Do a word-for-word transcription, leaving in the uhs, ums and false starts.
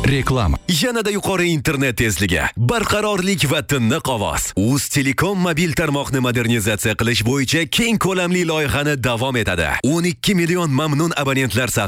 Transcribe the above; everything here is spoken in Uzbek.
Reklama. Yanada yuqori internet tezligi, barqarorlik va tiniq ovoz. Uz Telekom mobil tarmoqni modernizatsiya qilish bo'yicha keng ko'lamli loyihani davom etadi. o'n ikki million mamnun abonentlar